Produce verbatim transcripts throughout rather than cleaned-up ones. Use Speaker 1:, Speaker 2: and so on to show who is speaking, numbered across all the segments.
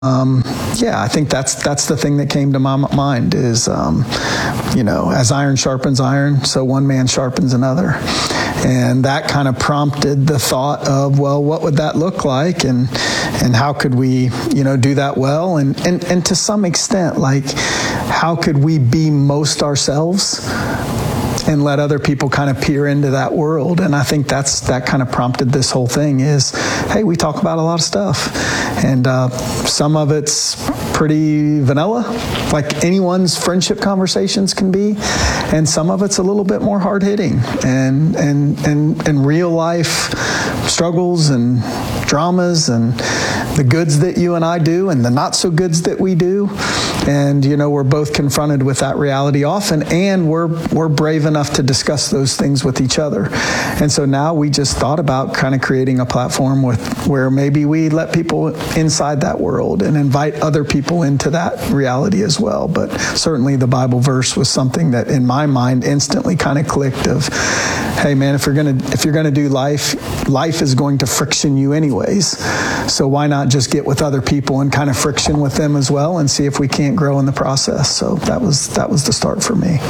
Speaker 1: Um, yeah, I think that's that's the thing that came to my mind is, um, you know, as iron sharpens iron, so one man sharpens another. And that kind of prompted the thought of, well, what would that look like? And and how could we, you know, do that well? And, and, and to some extent, like, how could we be most ourselves and let other people kind of peer into that world? And I think that's that kind of prompted this whole thing is, hey, we talk about a lot of stuff. And uh, some of it's pretty vanilla, like anyone's friendship conversations can be. And some of it's a little bit more hard-hitting and, and, and, and real life struggles and dramas and the goods that you and I do and the not so goods that we do. And, you know, we're both confronted with that reality often, and we're we're brave enough to discuss those things with each other. And so now we just thought about kind of creating a platform with where maybe we let people inside that world and invite other people into that reality as well. But certainly the Bible verse was something that in my mind instantly kind of clicked of, hey man, if you're gonna if you're gonna do life, life is going to friction you anyways. So why not just get with other people and kind of friction with them as well and see if we can't grow in the process. So that was that was the start for me.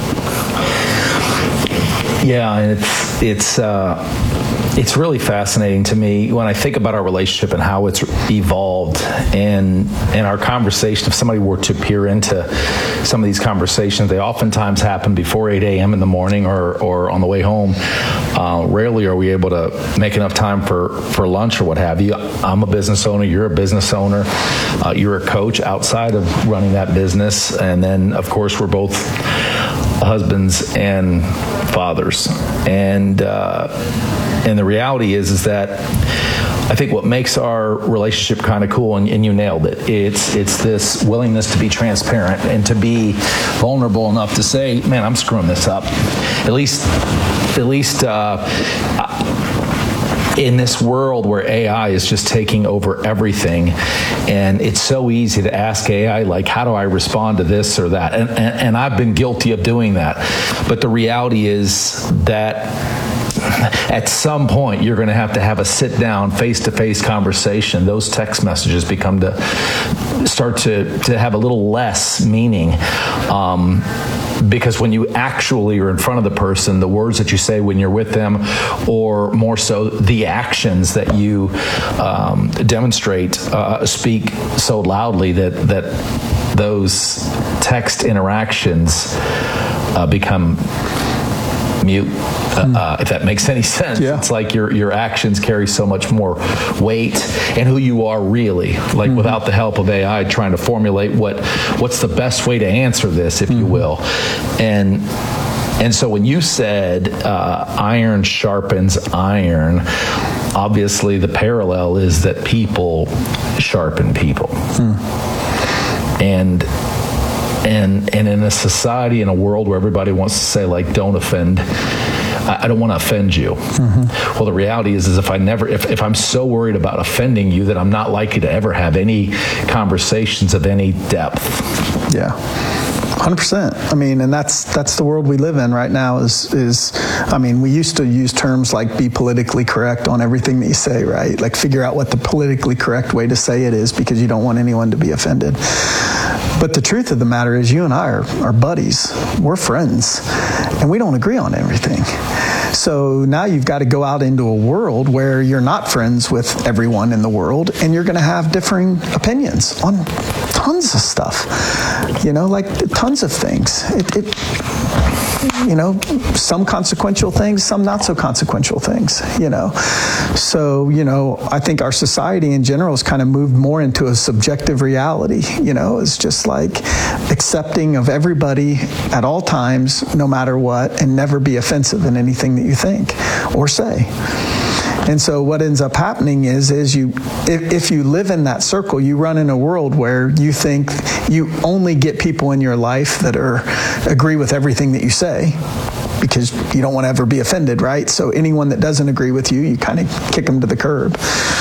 Speaker 2: Yeah, and it's it's uh, it's really fascinating to me when I think about our relationship and how it's evolved, and and our conversation. If somebody were to peer into some of these conversations, they oftentimes happen before eight a.m. in the morning or or on the way home. Uh, rarely are we able to make enough time for, for lunch or what have you. I'm a business owner. You're a business owner. Uh, you're a coach outside of running that business, and then of course we're both husbands and fathers. And uh, and the reality is is that I think what makes our relationship kind of cool, and, and you nailed it, it's it's this willingness to be transparent and to be vulnerable enough to say, man, I'm screwing this up. At least, at least uh, in this world where A I is just taking over everything, and it's so easy to ask A I, like, how do I respond to this or that? And, and, and I've been guilty of doing that. But the reality is that at some point, you're going to have to have a sit-down, face-to-face conversation. Those text messages become to start to, to have a little less meaning. Um, because when you actually are in front of the person, the words that you say when you're with them, or more so, the actions that you um, demonstrate, uh, speak so loudly that that those text interactions uh, become mute, uh, uh, if that makes any sense. Yeah. It's like your your actions carry so much more weight, and who you are really, like mm-hmm. without the help of A I trying to formulate what what's the best way to answer this, if mm-hmm. you will. And and so when you said uh, iron sharpens iron, obviously the parallel is that people sharpen people. Mm. And And and in a society, in a world where everybody wants to say, like, don't offend, I, I don't want to offend you. Mm-hmm. Well, the reality is, is if I never, if, if I'm so worried about offending you that I'm not likely to ever have any conversations of any depth.
Speaker 1: Yeah. one hundred percent. I mean, and that's that's the world we live in right now is, is, I mean, we used to use terms like be politically correct on everything that you say, right? Like figure out what the politically correct way to say it is because you don't want anyone to be offended. But the truth of the matter is you and I are, are buddies. We're friends. And we don't agree on everything. So now you've got to go out into a world where you're not friends with everyone in the world, and you're going to have differing opinions on tons of stuff, you know, like tons of things. It, it, you know, some consequential things, some not so consequential things, you know. So, you know, I think our society in general has kind of moved more into a subjective reality, you know. It's just like accepting of everybody at all times, no matter what, and never be offensive in anything that you think or say. And so what ends up happening is, is you, if, if you live in that circle, you run in a world where you think you only get people in your life that are agree with everything that you say, because you don't want to ever be offended, right? So anyone that doesn't agree with you, you kind of kick them to the curb.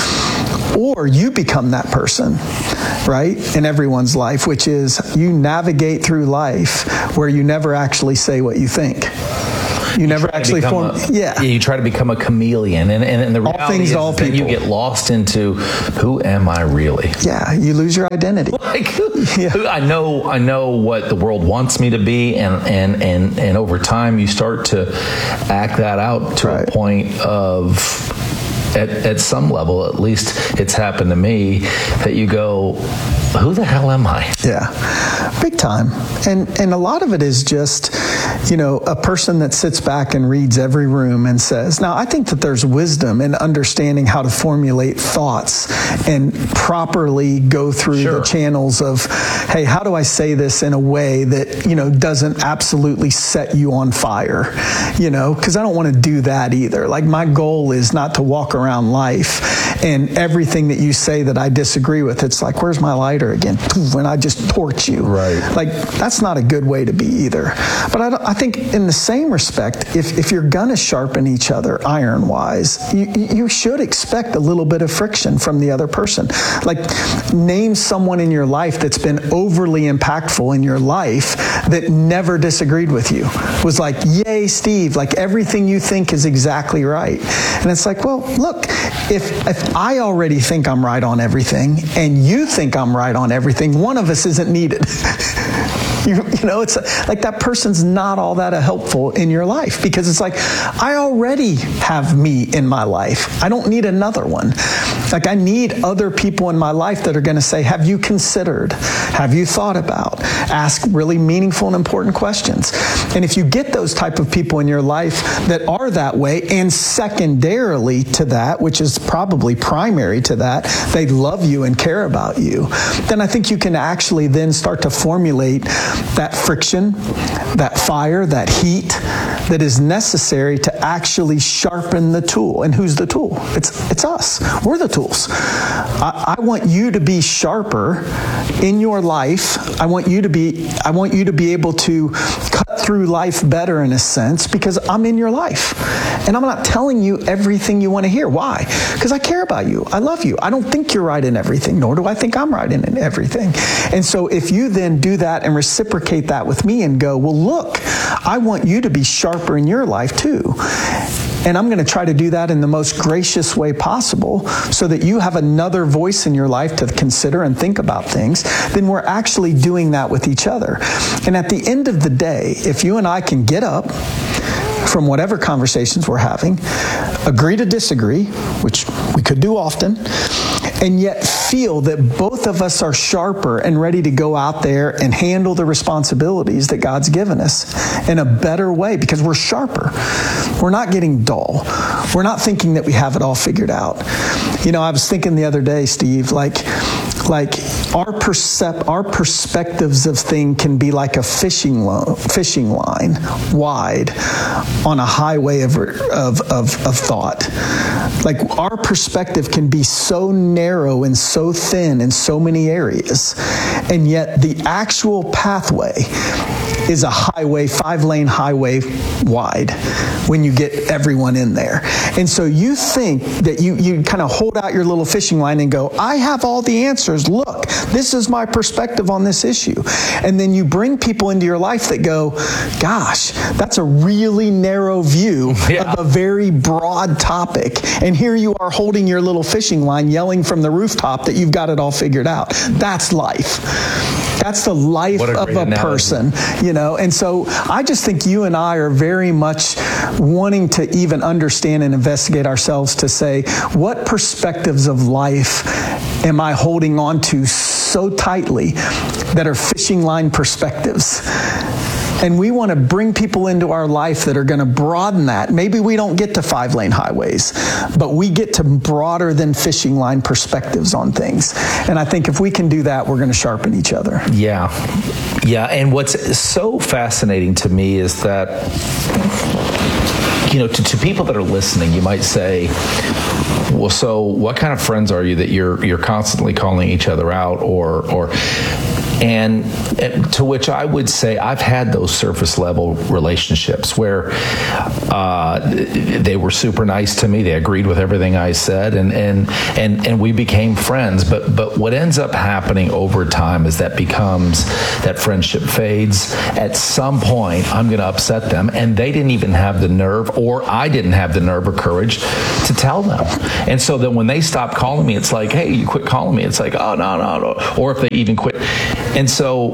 Speaker 1: Or you become that person, right, in everyone's life, which is you navigate through life where you never actually say what you think. you, you never actually form.
Speaker 2: A,
Speaker 1: yeah,
Speaker 2: you try to become a chameleon, and and, and the reality
Speaker 1: all things
Speaker 2: is
Speaker 1: to all
Speaker 2: that
Speaker 1: people.
Speaker 2: you get lost into who am I really?
Speaker 1: Yeah, you lose your identity.
Speaker 2: Like, yeah. I know, I know what the world wants me to be, and and and and over time, you start to act that out to right. a point of. At, at some level, at least it's happened to me, that you go, who the hell am I?
Speaker 1: Yeah, big time. And and a lot of it is just, you know, a person that sits back and reads every room and says, now I think that there's wisdom in understanding how to formulate thoughts and properly go through sure. the channels of, hey, how do I say this in a way that, you know, doesn't absolutely set you on fire? You know, because I don't want to do that either. Like, my goal is not to walk around life and everything that you say that I disagree with, it's like, where's my lighter again? When I just torch you.
Speaker 2: Right.
Speaker 1: Like, that's not a good way to be either. But I, don't, I think in the same respect, if, if you're going to sharpen each other iron-wise, you, you should expect a little bit of friction from the other person. Like, name someone in your life that's been overly impactful in your life that never disagreed with you. Was like, yay, Steve, like everything you think is exactly right. And it's like, well, look, if if I already think I'm right on everything and you think I'm right on everything, one of us isn't needed. You, you know, it's like that person's not all that helpful in your life, because it's like, I already have me in my life. I don't need another one. Like, I need other people in my life that are going to say, have you considered? Have you thought about? Ask really meaningful and important questions. And if you get those type of people in your life that are that way, and secondarily to that, which is probably primary to that, they love you and care about you, then I think you can actually then start to formulate that friction, that fire, that heat that is necessary to actually sharpen the tool. And who's the tool? It's it's us. We're the tools. I, I want you to be sharper in your life. I want you to be I want you to be able to cut through life better, in a sense, because I'm in your life. And I'm not telling you everything you want to hear. Why? Because I care about you. I love you. I don't think you're right in everything, nor do I think I'm right in everything. And so if you then do that and reciprocate that with me and go, well, look, I want you to be sharper in your life too. And I'm going to try to do that in the most gracious way possible so that you have another voice in your life to consider and think about things. Then we're actually doing that with each other. And at the end of the day, if you and I can get up from whatever conversations we're having, agree to disagree, which we could do often, and yet feel that both of us are sharper and ready to go out there and handle the responsibilities that God's given us in a better way, because we're sharper. We're not getting dull. We're not thinking that we have it all figured out. You know, I was thinking the other day, Steve, like, like our percep- our perspectives of things can be like a fishing lo- fishing line wide on a highway of, of, of, of thought. Like, our perspective can be so narrow and so thin in so many areas, and yet the actual pathway is a highway, five-lane highway wide when you get everyone in there. And so you think that you, you kind of hold out your little fishing line and go, I have all the answers. Look, this is my perspective on this issue. And then you bring people into your life that go, gosh, that's a really narrow view yeah. of a very broad topic. And here you are holding your little fishing line, yelling from the rooftop that you've got it all figured out. That's life. That's the life a of a analogy. person, you know. And so I just think you and I are very much wanting to even understand and investigate ourselves to say, what perspectives of life am I holding on to so tightly that are fishing line perspectives? And we want to bring people into our life that are going to broaden that. Maybe we don't get to five-lane highways, but we get to broader than fishing line perspectives on things. And I think if we can do that, we're going to sharpen each other.
Speaker 2: Yeah. Yeah. And what's so fascinating to me is that, you know, to, to people that are listening, you might say, well, so what kind of friends are you that you're you're constantly calling each other out, or or And to which I would say I've had those surface level relationships where uh, they were super nice to me. They agreed with everything I said, and and and and we became friends. But but what ends up happening over time is that becomes that friendship fades. At some point, I'm going to upset them, and they didn't even have the nerve, or I didn't have the nerve or courage to tell them. And so then when they stop calling me, it's like, hey, you quit calling me. It's like, oh no no no. Or if they even quit. And so,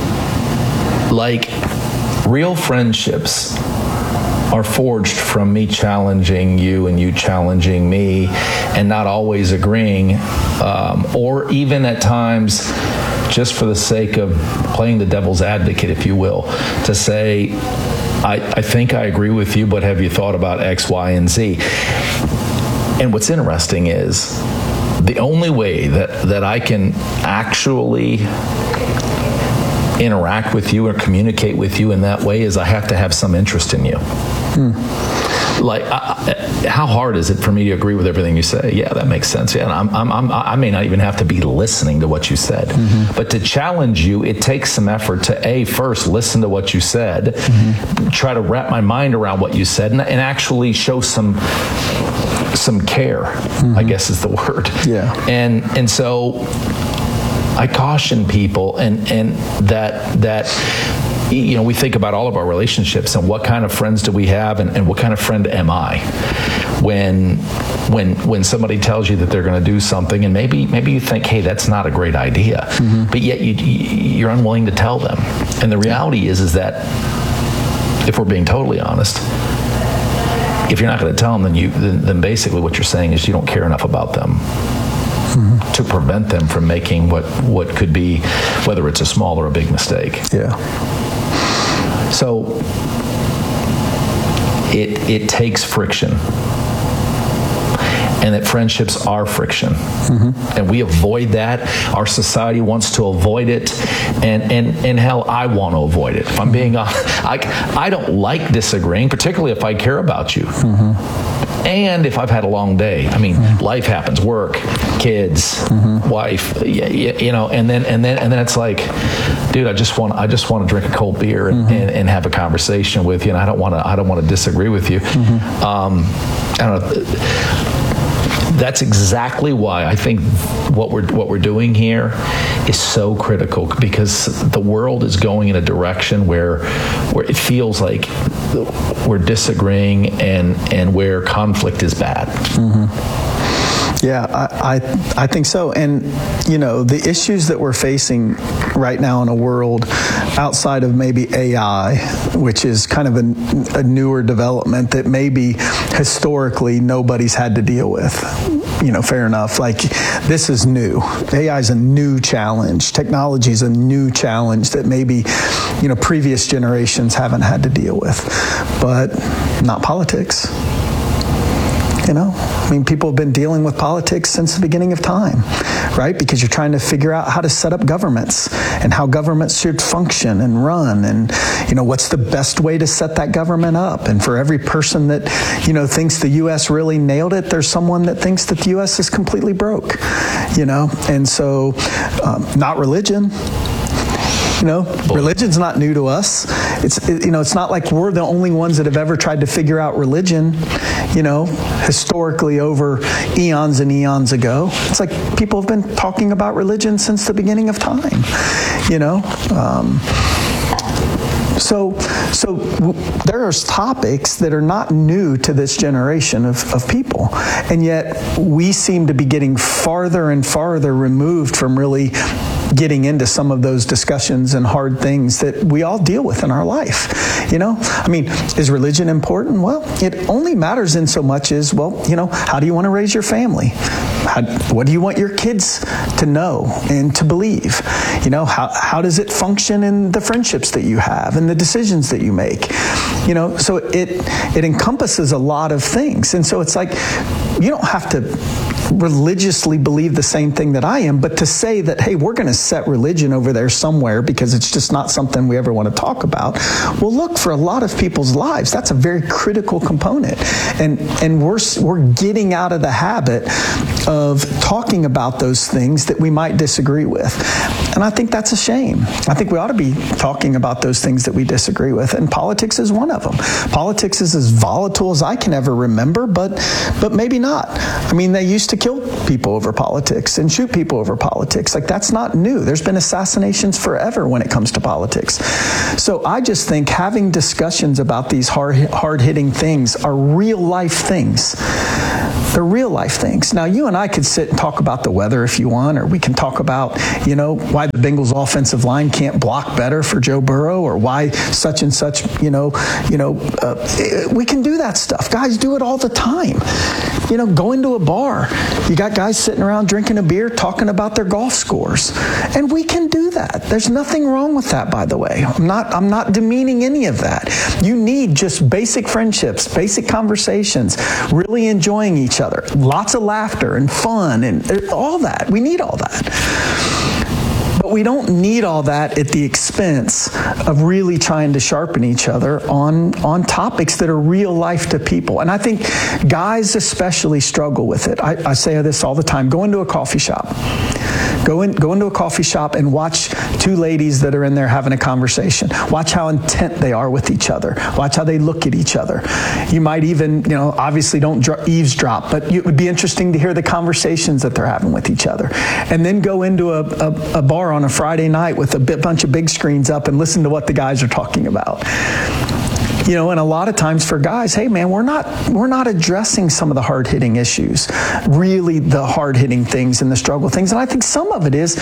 Speaker 2: like, real friendships are forged from me challenging you and you challenging me and not always agreeing, um, or even at times, just for the sake of playing the devil's advocate, if you will, to say, I, I think I agree with you, but have you thought about X, Y, and Z? And what's interesting is the only way that, that I can actually interact with you or communicate with you in that way is I have to have some interest in you. Hmm. Like, I, I, how hard is it for me to agree with everything you say? Yeah, that makes sense. Yeah, and I'm, I'm, I'm, I may not even have to be listening to what you said. Mm-hmm. But to challenge you, it takes some effort to, A, first listen to what you said, mm-hmm. try to wrap my mind around what you said, and, and actually show some some care, mm-hmm. I guess is the word.
Speaker 1: Yeah.
Speaker 2: And and so I caution people, and and that that you know, we think about all of our relationships and what kind of friends do we have, and, and what kind of friend am I? When when when somebody tells you that they're going to do something, and maybe maybe you think, hey, that's not a great idea, mm-hmm. but yet you you're unwilling to tell them. And the reality is is that, if we're being totally honest, if you're not going to tell them, then you then, then basically what you're saying is you don't care enough about them. Mm-hmm. To prevent them from making what, what could be, whether it's a small or a big mistake.
Speaker 1: Yeah.
Speaker 2: So it it takes friction. And that friendships are friction. Mm-hmm. And we avoid that. Our society wants to avoid it. And and and hell, I want to avoid it. If I'm being honest, I, I don't like disagreeing, particularly if I care about you. Mm-hmm. And if I've had a long day. I mean, mm-hmm. life happens, work, kids, mm-hmm. wife, you, you know, and then and then and then it's like, dude, I just want I just want to drink a cold beer and, mm-hmm. and, and have a conversation with you, and I don't want to I don't want to disagree with you. Mm-hmm. Um, I don't know. That's exactly why I think what we're what we're doing here is so critical, because the world is going in a direction where where it feels like we're disagreeing and and where conflict is bad.
Speaker 1: Mm-hmm. Yeah, I, I I think so. And, you know, the issues that we're facing right now in a world outside of maybe A I, which is kind of a, a newer development that maybe historically nobody's had to deal with. You know, fair enough. Like, this is new. A I is a new challenge. Technology is a new challenge that maybe, you know, previous generations haven't had to deal with. But not politics. You know, I mean, people have been dealing with politics since the beginning of time, right? Because you're trying to figure out how to set up governments and how governments should function and run, and, you know, what's the best way to set that government up. And for every person that, you know, thinks the U S really nailed it, there's someone that thinks that the U S is completely broke, you know? And so, um, not religion. You know, religion's not new to us. It's, it, you know, it's not like we're the only ones that have ever tried to figure out religion, you know, historically over eons and eons ago. It's like people have been talking about religion since the beginning of time, you know. Um, So, so w- there are topics that are not new to this generation of, of people, and yet we seem to be getting farther and farther removed from really getting into some of those discussions and hard things that we all deal with in our life. You know, I mean, is religion important? Well, it only matters in so much as, well, you know, how do you want to raise your family? How, what do you want your kids to know and to believe? You know, how, how does it function in the friendships that you have and the decisions that you make? You know, so it it encompasses a lot of things. And so it's like, you don't have to religiously believe the same thing that I am, but to say that, hey, we're going to set religion over there somewhere because it's just not something we ever want to talk about. Well, look, for a lot of people's lives, that's a very critical component. And and we're we're getting out of the habit of talking about those things that we might disagree with. And I think that's a shame. I think we ought to be talking about those things that we disagree with. And politics is one of them. Politics is as volatile as I can ever remember, but but maybe not. I mean, they used to kill people over politics and shoot people over politics. Like, that's not new. There's been assassinations forever when it comes to politics. So I just think having discussions about these hard, hard-hitting things are real-life things. They're real-life things. Now, you and I could sit and talk about the weather if you want, or we can talk about, you know, why the Bengals offensive line can't block better for Joe Burrow, or why such and such, you know, you know, uh, we can do that stuff. Guys do it all the time. You know, go into a bar. You got guys sitting around drinking a beer, talking about their golf scores. And we can do that. There's nothing wrong with that, by the way. I'm not, I'm not demeaning any of that. You need just basic friendships, basic conversations, really enjoying each other. Lots of laughter and fun and all that. We need all that. But we don't need all that at the expense of really trying to sharpen each other on, on topics that are real life to people. And I think guys especially struggle with it. I, I say this all the time. Go into a coffee shop. Go in, go into a coffee shop and watch two ladies that are in there having a conversation. Watch how intent they are with each other. Watch how they look at each other. You might even, you know, obviously don't dr- eavesdrop, but it would be interesting to hear the conversations that they're having with each other. And then go into a, a, a bar on a Friday night with a bit, bunch of big screens up and listen to what the guys are talking about. You know, and a lot of times for guys, hey man, we're not we're not addressing some of the hard-hitting issues, really the hard-hitting things and the struggle things. And I think some of it is,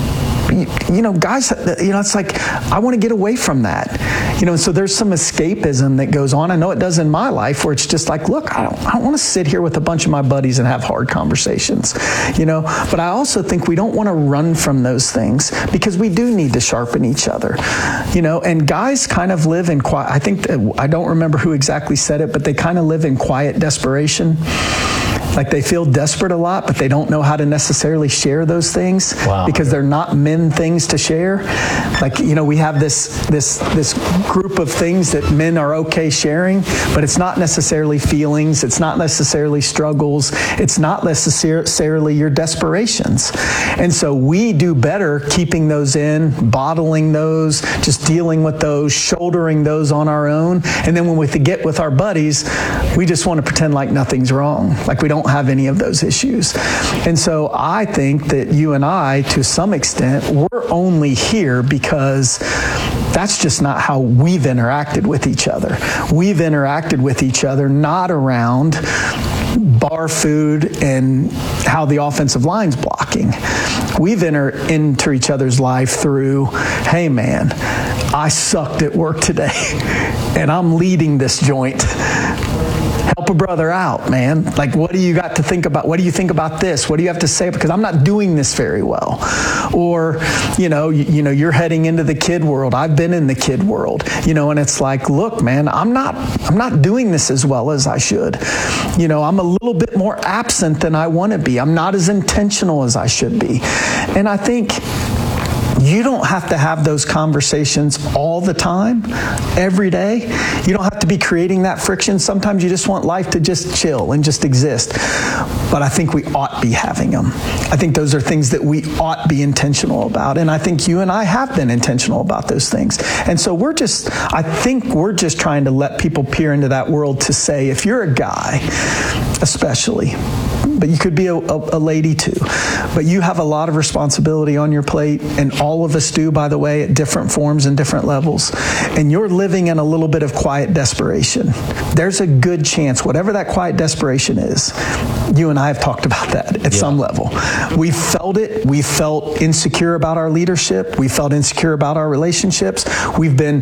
Speaker 1: you know, guys, you know, it's like, I want to get away from that. You know, so there's some escapism that goes on. I know it does in my life, where it's just like, look, I don't, I don't want to sit here with a bunch of my buddies and have hard conversations, you know. But I also think we don't want to run from those things, because we do need to sharpen each other, you know. And guys kind of live in quiet, I think, I don't remember who exactly said it, but they kind of live in quiet desperation. Like, they feel desperate a lot, but they don't know how to necessarily share those things. Wow. Because they're not men things to share. Like, you know, we have this this this group of things that men are okay sharing, but it's not necessarily feelings. It's not necessarily struggles. It's not necessarily your desperations. And so we do better keeping those in, bottling those, just dealing with those, shouldering those on our own. And then when we get with our buddies, we just want to pretend like nothing's wrong. Like we don't have any of those issues. And so I think that you and I, to some extent, we're only here because that's just not how we've interacted with each other. We've interacted with each other not around bar food and how the offensive line's blocking. We've entered into each other's life through, hey man, I sucked at work today and I'm leading this joint. Help a brother out, man. Like, what do you got to think about? What do you think about this? What do you have to say? Because I'm not doing this very well. Or, you know, you, you know, you're heading into the kid world. I've been in the kid world, you know, and it's like, look, man, I'm not, I'm not doing this as well as I should. You know, I'm a little bit more absent than I want to be. I'm not as intentional as I should be. And I think you don't have to have those conversations all the time, every day. You don't have to be creating that friction. Sometimes you just want life to just chill and just exist. But I think we ought be having them. I think those are things that we ought be intentional about. And I think you and I have been intentional about those things. And so we're just, I think we're just trying to let people peer into that world to say, if you're a guy, especially, but you could be a, a, a lady too, but you have a lot of responsibility on your plate, and all of us do, by the way, at different forms and different levels, and you're living in a little bit of quiet desperation. There's a good chance, whatever that quiet desperation is, you and I have talked about that at yeah. some level. We felt it. We felt insecure about our leadership. We felt insecure about our relationships. We've been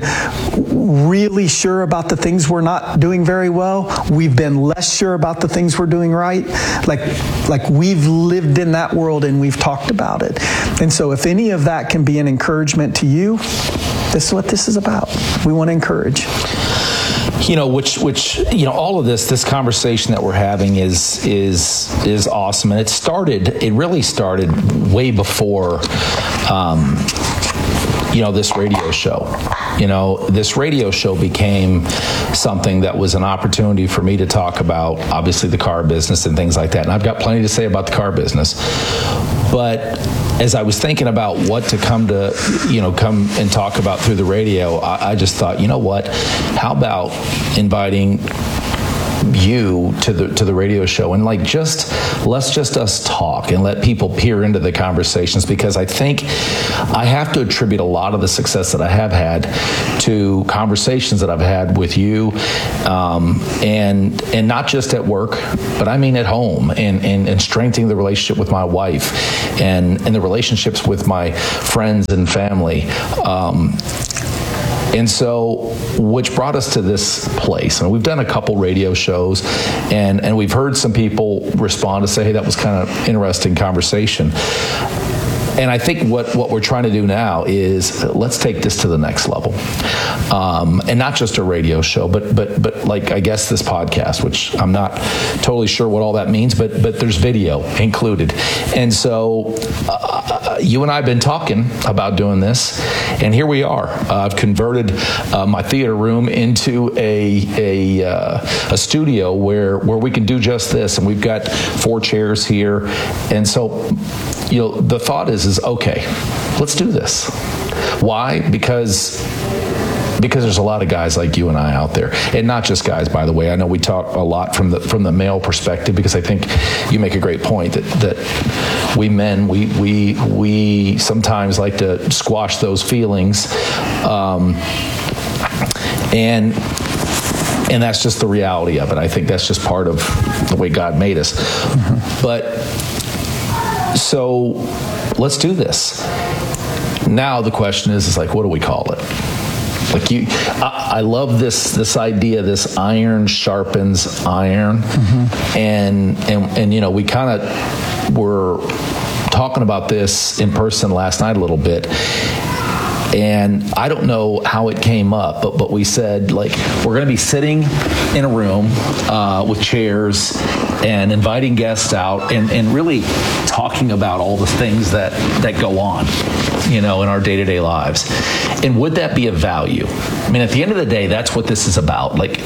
Speaker 1: really sure about the things we're not doing very well. We've been less sure about the things we're doing right. Like, like we've lived in that world and we've talked about it. And so if any of that can be an encouragement to you, this is what this is about. We want to encourage.
Speaker 2: you know, which, which, you know, all of this, this conversation that we're having is, is, is awesome. And it started, it really started way before, um, you know, this radio show. You know, this radio show became something that was an opportunity for me to talk about, obviously, the car business and things like that. And I've got plenty to say about the car business. But as I was thinking about what to come to, you know, come and talk about through the radio, I, I just thought, you know what, how about inviting you to the to the radio show and like just let's just us talk and let people peer into the conversations, because I think I have to attribute a lot of the success that I have had to conversations that I've had with you, um, and and not just at work, but I mean at home, and, and, and strengthening the relationship with my wife and, and the relationships with my friends and family. Um, And so, which brought us to this place. And we've done a couple radio shows, and, and we've heard some people respond to say, hey, that was kind of interesting conversation. And I think what, what we're trying to do now is let's take this to the next level. Um, and not just a radio show, but but but like I guess this podcast, which I'm not totally sure what all that means, but but there's video included. And so uh, you and I have been talking about doing this, and here we are. Uh, I've converted uh, my theater room into a a, uh, a studio where where we can do just this, and we've got four chairs here. And so, you know, the thought is, is okay, let's do this. Why? Because because there's a lot of guys like you and I out there, and not just guys, by the way. I know we talk a lot from the from the male perspective, because I think you make a great point that that we men we we we sometimes like to squash those feelings, um, and and that's just the reality of it. I think that's just part of the way God made us. Mm-hmm. But so let's do this. Now the question is, is like, what do we call it? Like you, I, I love this this idea. This iron sharpens iron, mm-hmm. and and and you know, we kind of were talking about this in person last night a little bit. And I don't know how it came up, but but we said, like, we're going to be sitting in a room uh, with chairs and inviting guests out, and, and really talking about all the things that, that go on, you know, in our day-to-day lives. And would that be of value? I mean, at the end of the day, that's what this is about. Like,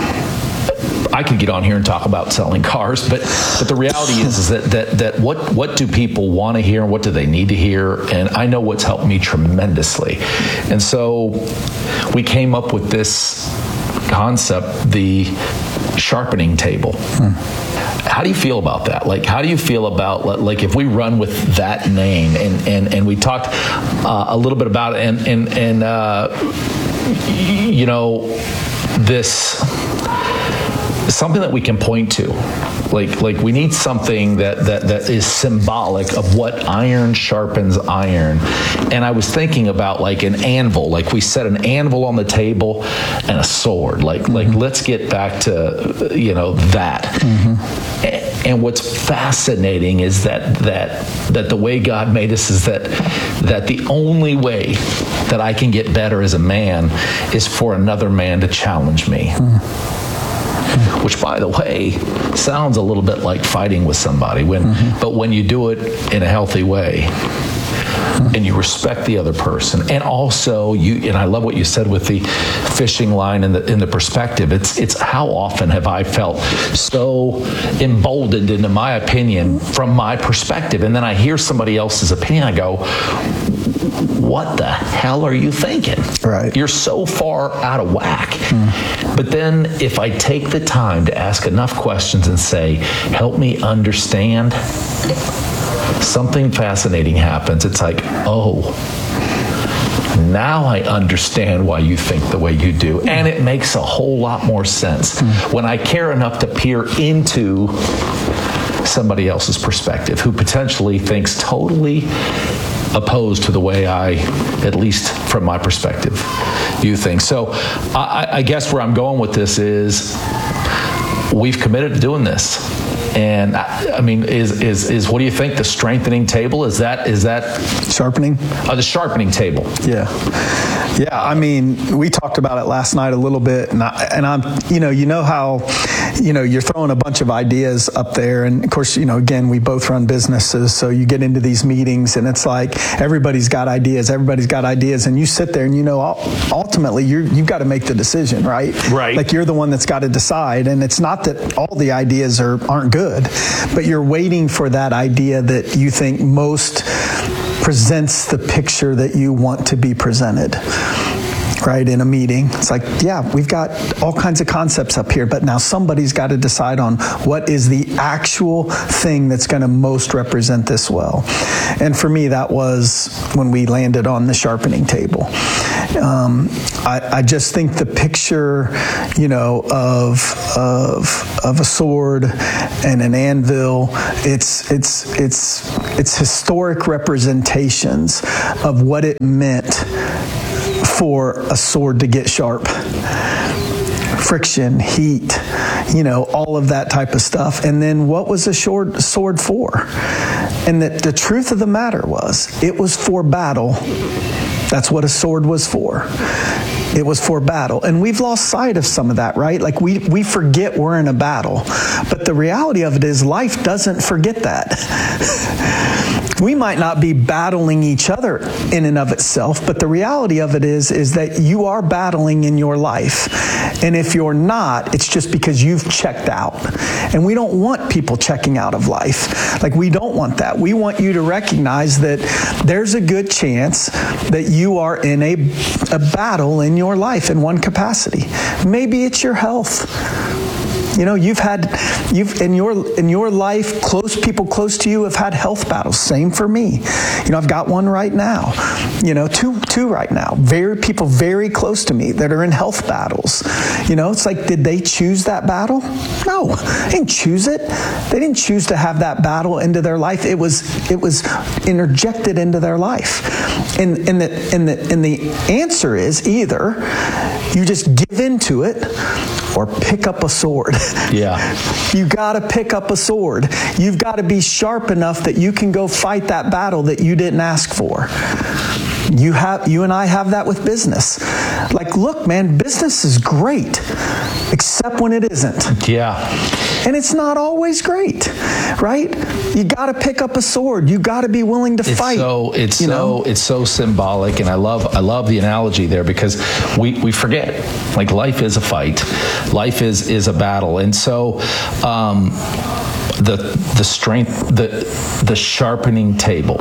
Speaker 2: I could get on here and talk about selling cars, but but the reality is, is that that that what what do people want to hear and what do they need to hear? And I know what's helped me tremendously. And so we came up with this concept, the sharpening table. Hmm. How do you feel about that? Like, how do you feel about, like, if we run with that name, and and and we talked uh, a little bit about it, and and and uh, you know, this. Something that we can point to, like like we need something that, that that is symbolic of what iron sharpens iron. And I was thinking about like an anvil, like we set an anvil on the table and a sword. Like mm-hmm. like let's get back to, you know, that. Mm-hmm. And, and what's fascinating is that that that the way God made us is that that the only way that I can get better as a man is for another man to challenge me. Mm-hmm. Which, by the way, sounds a little bit like fighting with somebody. When, mm-hmm. But when you do it in a healthy way, mm-hmm. and you respect the other person, and also you, and I love what you said with the fishing line and the in the perspective. It's it's how often have I felt so emboldened into my opinion from my perspective, and then I hear somebody else's opinion, I go, what the hell are you thinking?
Speaker 1: Right.
Speaker 2: You're so far out of whack. Mm. But then if I take the time to ask enough questions and say, help me understand, something fascinating happens. It's like, oh, now I understand why you think the way you do. And it makes a whole lot more sense mm. when I care enough to peer into somebody else's perspective who potentially thinks totally opposed to the way I, at least from my perspective, view things. So I, I guess where I'm going with this is we've committed to doing this. And I, I mean, is, is is what do you think? The strengthening table, is that is that
Speaker 1: sharpening?
Speaker 2: Uh, the sharpening table.
Speaker 1: Yeah. Yeah, I mean, we talked about it last night a little bit, and, I, and I'm, you know, you know how, you know, you're throwing a bunch of ideas up there, and of course, you know, again, we both run businesses, so you get into these meetings, and it's like everybody's got ideas, everybody's got ideas, and you sit there, and you know, ultimately, you're, you've got to make the decision, right?
Speaker 2: Right.
Speaker 1: Like you're the one that's got to decide, and it's not that all the ideas are aren't good, but you're waiting for that idea that you think most presents the picture that you want to be presented, right, in a meeting. It's like, yeah, we've got all kinds of concepts up here, but now somebody's got to decide on what is the actual thing that's going to most represent this well. And for me, that was when we landed on the sharpening table. Um, I, I just think the picture, you know, of of of a sword and an anvil, it's it's it's it's historic representations of what it meant for a sword to get sharp. Friction, heat, you know, all of that type of stuff. And then what was a sword, sword for? And the, the truth of the matter was, it was for battle. That's what a sword was for. It was for battle. And we've lost sight of some of that, right? Like we, we forget we're in a battle. But the reality of it is life doesn't forget that. We might not be battling each other in and of itself, but the reality of it is, is that you are battling in your life. And if you're not, it's just because you've checked out. And we don't want people checking out of life. Like we don't want that. We want you to recognize that there's a good chance that you are in a, a battle in your life in one capacity. Maybe it's your health. You know, you've had, you've in your in your life, close people close to you have had health battles. Same for me. You know, I've got one right now. You know, two two right now. Very people very close to me that are in health battles. You know, it's like, did they choose that battle? No, they didn't choose it. They didn't choose to have that battle into their life. It was it was interjected into their life. And and the and the and the answer is either you just give into it or pick up a sword.
Speaker 2: Yeah.
Speaker 1: You got to pick up a sword. You've got to be sharp enough that you can go fight that battle that you didn't ask for. You have, you and I have that with business. Like, look, man, business is great, except when it isn't.
Speaker 2: Yeah.
Speaker 1: And it's not always great, right? You got to pick up a sword. You got to be willing to
Speaker 2: it's
Speaker 1: fight.
Speaker 2: So it's
Speaker 1: you
Speaker 2: so
Speaker 1: know?
Speaker 2: it's so symbolic, and I love I love the analogy there because we, we forget, like, life is a fight, life is is a battle, and so. Um, The the strength the the sharpening table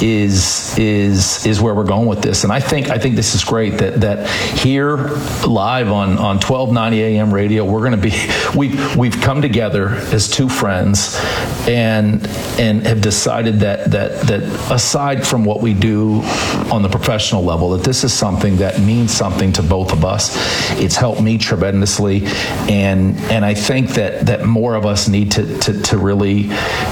Speaker 2: is is is where we're going with this, and I think I think this is great that that here live on on twelve ninety A M radio we're going to be we we've come together as two friends and and have decided that that that aside from what we do on the professional level, that this is something that means something to both of us. It's helped me tremendously, and and I think that that more of us need to to, to really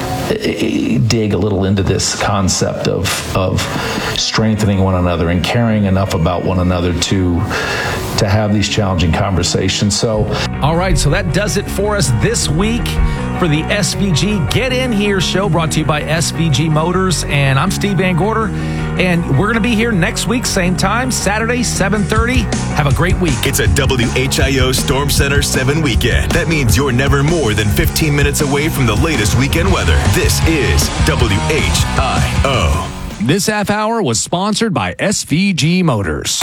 Speaker 2: dig a little into this concept of of strengthening one another and caring enough about one another to to have these challenging conversations. So,
Speaker 3: all right, so that does it for us this week for the S V G Get In Here show, brought to you by S V G Motors, and I'm Steve Van Gorder, and we're going to be here next week, same time, Saturday, seven thirty. Have a great week.
Speaker 4: It's a W H I O Storm Center seven weekend. That means you're never more than fifteen minutes away from the latest weekend weather. This is W H I O.
Speaker 3: This half hour was sponsored by S V G Motors,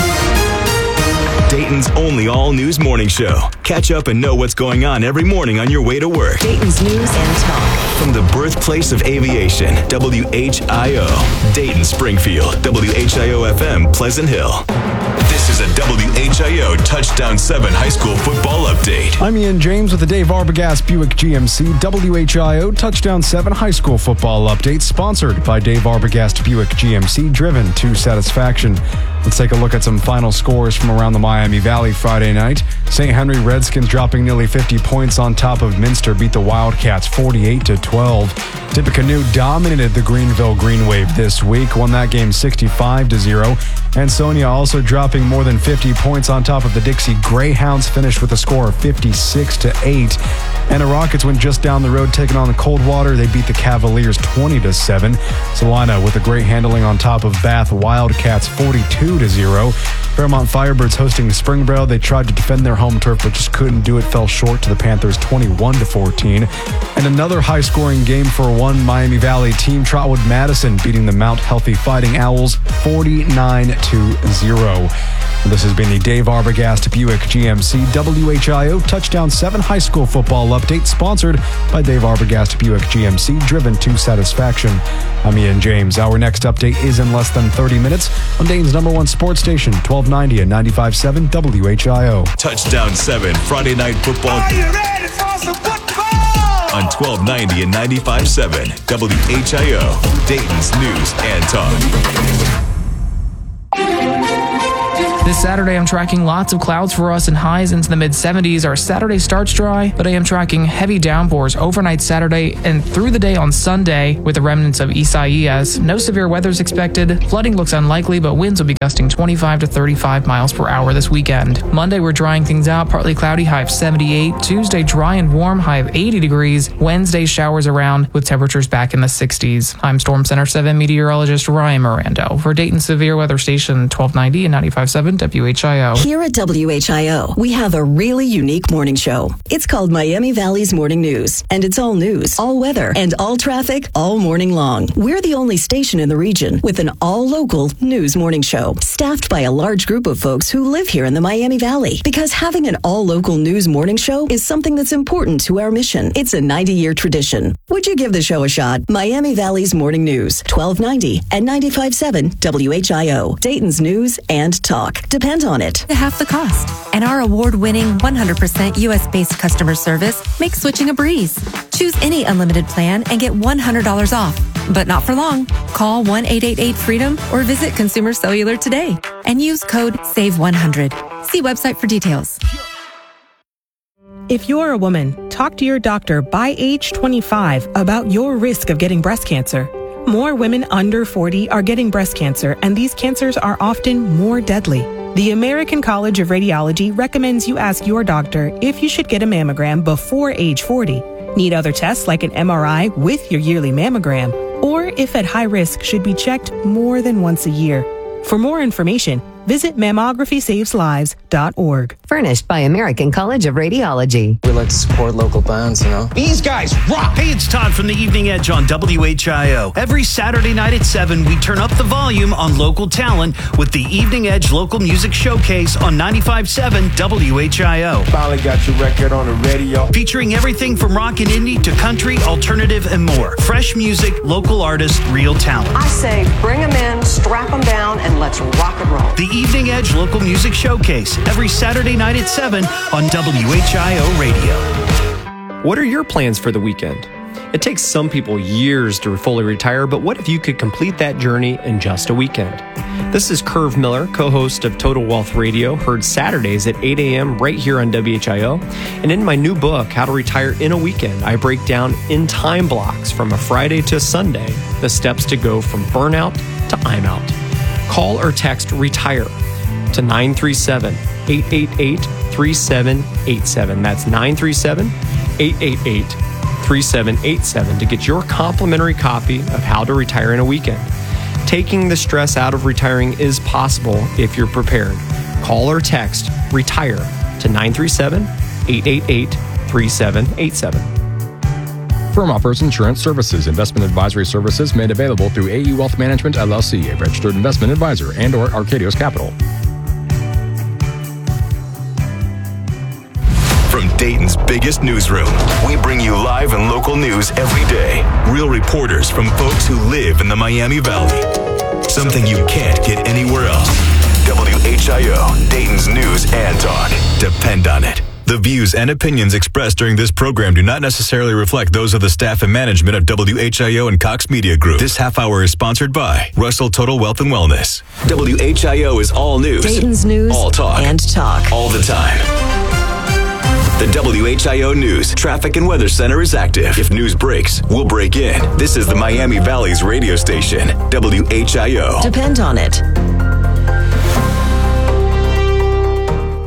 Speaker 4: Dayton's only all-news morning show. Catch up and know what's going on every morning on your way to work.
Speaker 5: Dayton's news and talk.
Speaker 4: From the birthplace of aviation, W H I O. Dayton, Springfield, W H I O F M, Pleasant Hill. This is a W H I O Touchdown seven high school football update.
Speaker 6: I'm Ian James with the Dave Arbogast Buick G M C W H I O Touchdown seven high school football update, sponsored by Dave Arbogast Buick G M C, driven to satisfaction. Let's take a look at some final scores from around the Miami Valley Friday night. Saint Henry Redskins dropping nearly fifty points on top of Minster beat the Wildcats forty-eight to twelve. Tippecanoe dominated the Greenville Green Wave this week, won that game sixty-five to zero. Ansonia also dropping more than fifty points on top of the Dixie Greyhounds, finished with a score of fifty-six to eight. And the Rockets went just down the road taking on the Coldwater. They beat the Cavaliers twenty to seven. Salina with a great handling on top of Bath Wildcats forty-two two to zero. Fairmont Firebirds hosting Springboro. They tried to defend their home turf but just couldn't do it. Fell short to the Panthers twenty-one to fourteen. And another high-scoring game for one Miami Valley team. Trotwood Madison beating the Mount Healthy Fighting Owls forty-nine to zero. This has been the Dave Arbogast Buick G M C W H I O Touchdown seven High School Football Update, sponsored by Dave Arbogast Buick G M C, driven to satisfaction. I'm Ian James. Our next update is in less than thirty minutes on Dane's number one sports station, twelve ninety and ninety-five point seven W H I O.
Speaker 4: Touchdown seven Friday Night Football.
Speaker 5: Are you ready for some football?
Speaker 4: On twelve ninety and ninety-five point seven W H I O, Dayton's News and Talk.
Speaker 7: This Saturday, I'm tracking lots of clouds for us and highs into the mid seventies. Our Saturday starts dry, but I am tracking heavy downpours overnight Saturday and through the day on Sunday with the remnants of Isaias. No severe weather is expected. Flooding looks unlikely, but winds will be gusting twenty-five to thirty-five miles per hour this weekend. Monday, we're drying things out. Partly cloudy, high of seventy-eight. Tuesday, dry and warm, high of eighty degrees. Wednesday, showers around with temperatures back in the sixties. I'm Storm Center seven meteorologist Ryan Mirando for Dayton Severe Weather Station twelve ninety and ninety-five point seven W H I O.
Speaker 8: Here at W H I O, we have a really unique morning show. It's called Miami Valley's Morning News, and it's all news, all weather, and all traffic all morning long. We're the only station in the region with an all-local news morning show, staffed by a large group of folks who live here in the Miami Valley. Because having an all-local news morning show is something that's important to our mission. It's a ninety-year tradition. Would you give the show a shot? Miami Valley's Morning News, twelve ninety and ninety-five point seven W H I O, Dayton's News and Talk. Depend on it.
Speaker 9: Half the cost. And our award-winning one hundred percent U S-based customer service makes switching a breeze. Choose any unlimited plan and get one hundred dollars off. But not for long. Call one eight eight eight FREEDOM or visit Consumer Cellular today and use code save one hundred. See website for details.
Speaker 10: If you're a woman, talk to your doctor by age twenty-five about your risk of getting breast cancer. More women under forty are getting breast cancer, and these cancers are often more deadly. The American College of Radiology recommends you ask your doctor if you should get a mammogram before age forty, need other tests like an M R I with your yearly mammogram, or if at high risk should be checked more than once a year. For more information, visit mammography saves lives dot org.
Speaker 11: Furnished by American College of Radiology.
Speaker 12: We like to support local bands, you know.
Speaker 13: These guys rock! Hey, it's Todd from the Evening Edge on W H I O. Every Saturday night at seven, we turn up the volume on local talent with the Evening Edge Local Music Showcase on ninety-five point seven W H I O.
Speaker 14: Finally got your record on the radio.
Speaker 13: Featuring everything from rock and indie to country, alternative, and more. Fresh music, local artists, real talent.
Speaker 15: I say bring them in, strap them down, and let's rock and roll.
Speaker 13: The Evening Edge Local Music Showcase, every Saturday night at seven on W H I O Radio.
Speaker 16: What are your plans for the weekend? It takes some people years to fully retire, but what if you could complete that journey in just a weekend? This is Curve Miller, co-host of Total Wealth Radio, heard Saturdays at eight a.m. right here on W H I O. And in my new book, How to Retire in a Weekend, I break down in time blocks from a Friday to Sunday the steps to go from burnout to I'm out. Call or text RETIRE to nine three seven, eight eight eight, three seven eight seven. That's nine three seven, eight eight eight, three seven eight seven to get your complimentary copy of How to Retire in a Weekend. Taking the stress out of retiring is possible if you're prepared. Call or text RETIRE to nine three seven, eight eight eight, three seven eight seven.
Speaker 17: Firm offers insurance services. Investment advisory services made available through A E Wealth Management, L L C, a registered investment advisor, and or Arcadios Capital.
Speaker 4: From Dayton's biggest newsroom, we bring you live and local news every day. Real reporters from folks who live in the Miami Valley. Something you can't get anywhere else. W H I O, Dayton's News and Talk. Depend on it. The views and opinions expressed during this program do not necessarily reflect those of the staff and management of W H I O and Cox Media Group. This half hour is sponsored by Russell Total Wealth and Wellness. W H I O is all news.
Speaker 8: Dayton's News
Speaker 4: all talk.
Speaker 8: and talk.
Speaker 4: All the time. The W H I O News Traffic and Weather Center is active. If news breaks, we'll break in. This is the Miami Valley's radio station, W H I O.
Speaker 8: Depend on it.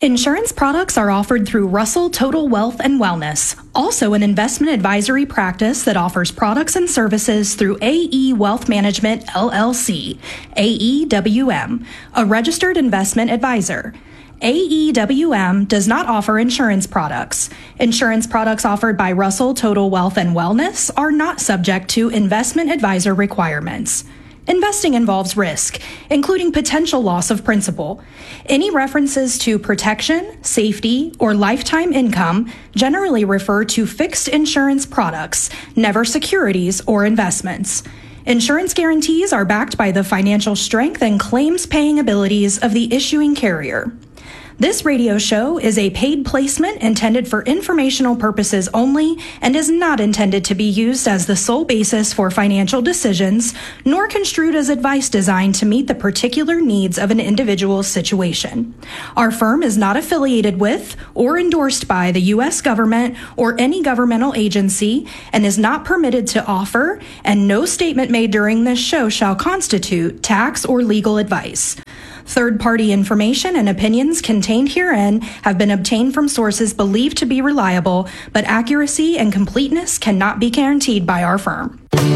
Speaker 18: Insurance products are offered through Russell Total Wealth and Wellness, also an investment advisory practice that offers products and services through A E Wealth Management, L L C, A E W M, a registered investment advisor. A E W M does not offer insurance products. Insurance products offered by Russell Total Wealth and Wellness are not subject to investment advisor requirements. Investing involves risk, including potential loss of principal. Any references to protection, safety, or lifetime income generally refer to fixed insurance products, never securities or investments. Insurance guarantees are backed by the financial strength and claims-paying abilities of the issuing carrier. This radio show is a paid placement intended for informational purposes only and is not intended to be used as the sole basis for financial decisions, nor construed as advice designed to meet the particular needs of an individual's situation. Our firm is not affiliated with or endorsed by the U S government or any governmental agency and is not permitted to offer, and no statement made during this show shall constitute tax or legal advice. Third-party information and opinions contained herein have been obtained from sources believed to be reliable, but accuracy and completeness cannot be guaranteed by our firm.